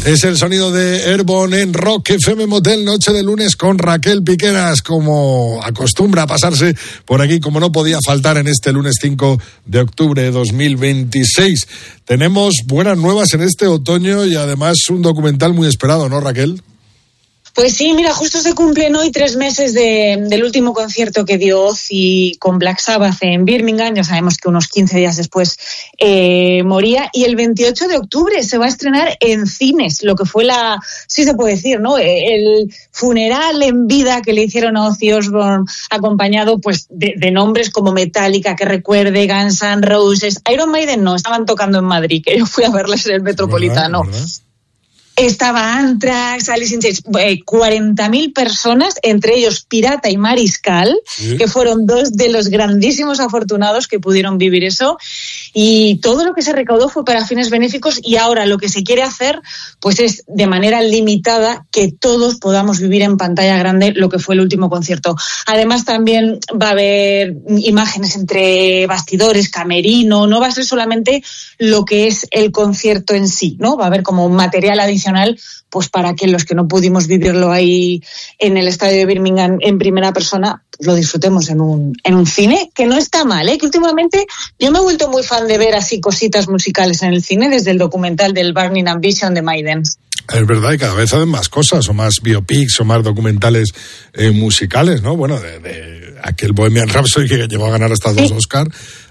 Es el sonido de Airborne en Rock FM Motel, noche de lunes con Raquel Piqueras, como acostumbra a pasarse por aquí, como no podía faltar en este lunes 5 de octubre de 2026. Tenemos buenas nuevas en este otoño y además un documental muy esperado, ¿no, Raquel? Pues sí, mira, justo se cumplen hoy 3 meses del último concierto que dio Ozzy con Black Sabbath en Birmingham. Ya sabemos que unos 15 días después moría. Y el 28 de octubre se va a estrenar en cines, lo que fue sí se puede decir, ¿no? El funeral en vida que le hicieron a Ozzy Osbourne, acompañado pues de nombres como Metallica, que recuerde, Guns N' Roses. Iron Maiden no, estaban tocando en Madrid, que yo fui a verles en el Metropolitano. ¿Verdad? Estaba Anthrax, Alice in Chains, 40.000 personas, entre ellos Pirata y Mariscal, ¿sí? Que fueron 2 de los grandísimos afortunados que pudieron vivir eso. Y todo lo que se recaudó fue para fines benéficos, y ahora lo que se quiere hacer pues es de manera limitada que todos podamos vivir en pantalla grande lo que fue el último concierto. Además también va a haber imágenes entre bastidores, camerino, no va a ser solamente lo que es el concierto en sí, ¿no? Va a haber como material adicional pues para que los que no pudimos vivirlo ahí en el estadio de Birmingham en primera persona lo disfrutemos en un cine, que no está mal, que últimamente yo me he vuelto muy fan de ver así cositas musicales en el cine desde el documental del Burning Ambition de Maiden. Es verdad, y cada vez hacen más cosas, o más biopics, o más documentales musicales, ¿no? Bueno, de aquel Bohemian Rhapsody que llegó a ganar hasta 2 Oscar,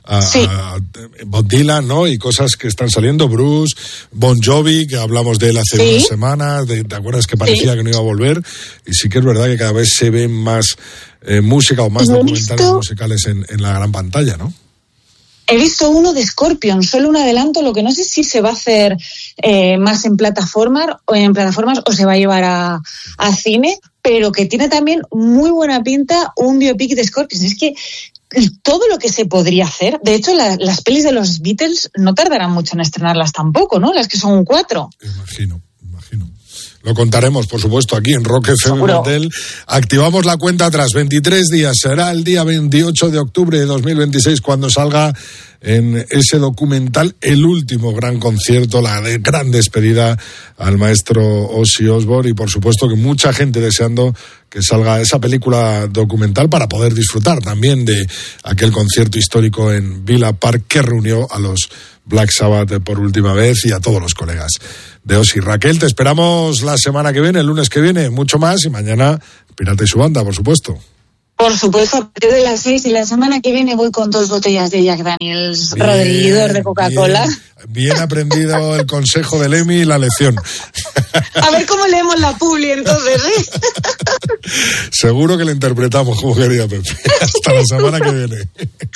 a Bob Dylan, ¿no? Y cosas que están saliendo, Bruce, Bon Jovi, que hablamos de él hace unas semanas, ¿te acuerdas que parecía que no iba a volver? Y sí que es verdad que cada vez se ven más música o más documentales musicales en la gran pantalla, ¿no? He visto uno de Scorpion, solo un adelanto, lo que no sé si se va a hacer más en plataformas o se va a llevar a cine, pero que tiene también muy buena pinta un biopic de Scorpion. Es que todo lo que se podría hacer, de hecho las pelis de los Beatles no tardarán mucho en estrenarlas tampoco, ¿no? Las que son 4. Imagino. Lo contaremos, por supuesto, aquí en Rock FM Motel. Activamos la cuenta atrás, 23 días. Será el día 28 de octubre de 2026 cuando salga en ese documental el último gran concierto, la gran despedida al maestro Ozzy Osbourne, y por supuesto que mucha gente deseando que salga esa película documental para poder disfrutar también de aquel concierto histórico en Villa Park que reunió a los Black Sabbath por última vez y a todos los colegas de Ozzy. Raquel, te esperamos la semana que viene, el lunes que viene, mucho más, y mañana Pirata y su banda, por supuesto. Por supuesto, a partir de las 6, y la semana que viene voy con 2 botellas de Jack Daniels, Rodriguidor de Coca-Cola. Bien aprendido el consejo del Emi y la lección. A ver cómo leemos la publi entonces, Seguro que la interpretamos como quería Pepe. Hasta la semana que viene.